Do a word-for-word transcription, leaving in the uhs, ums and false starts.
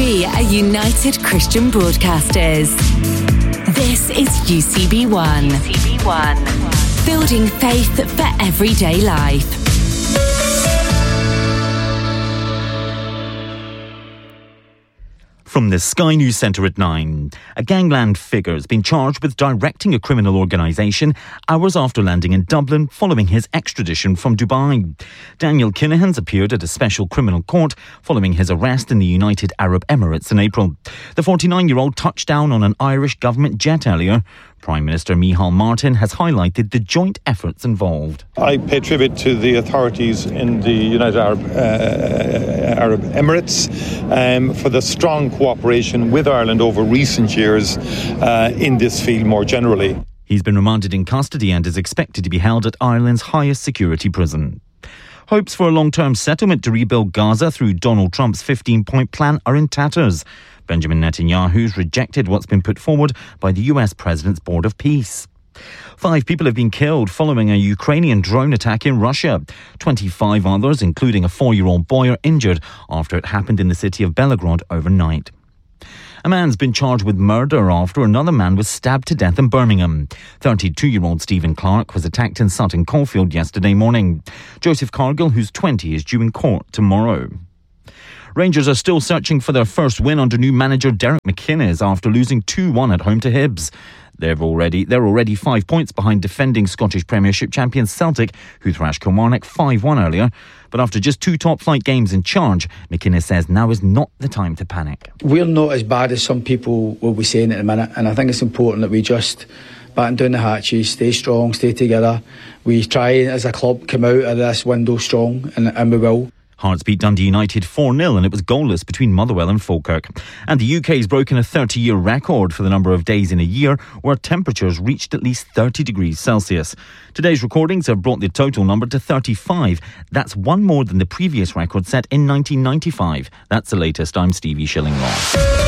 We are United Christian Broadcasters. This is U C B one. U C B one. Building faith for everyday life. From the Sky News Centre at nine, a gangland figure has been charged with directing a criminal organisation hours after landing in Dublin following his extradition from Dubai. Daniel Kinahan's appeared at a special criminal court following his arrest in the United Arab Emirates in April. The forty-nine-year-old touched down on an Irish government jet earlier. Prime Minister Micheál Martin has highlighted the joint efforts involved. I pay tribute to the authorities in the United Arab, uh, Arab Emirates um, for the strong cooperation with Ireland over recent years uh, in this field more generally. He's been remanded in custody and is expected to be held at Ireland's highest security prison. Hopes for a long-term settlement to rebuild Gaza through Donald Trump's fifteen-point plan are in tatters. Benjamin Netanyahu's rejected what's been put forward by the U S President's Board of Peace. Five people have been killed following a Ukrainian drone attack in Russia. twenty-five others, including a four-year-old boy, are injured after it happened in the city of Belgorod overnight. A man's been charged with murder after another man was stabbed to death in Birmingham. thirty-two-year-old Stephen Clark was attacked in Sutton Coldfield yesterday morning. Joseph Cargill, who's twenty, is due in court tomorrow. Rangers are still searching for their first win under new manager Derek McInnes after losing two one at home to Hibs. They've already, they're already five points behind defending Scottish Premiership champions Celtic, who thrashed Kilmarnock five one earlier. But after just two top-flight games in charge, McInnes says now is not the time to panic. We're not as bad as some people will be saying at the minute, and I think it's important that we just batten down the hatches, stay strong, stay together. We try as a club come out of this window strong, and, and we will. Hearts beat Dundee United four nil and it was goalless between Motherwell and Falkirk. And the U K has broken a thirty-year record for the number of days in a year where temperatures reached at least thirty degrees Celsius. Today's recordings have brought the total number to thirty-five. That's one more than the previous record set in nineteen ninety-five. That's the latest. I'm Stevie Shillinglaw.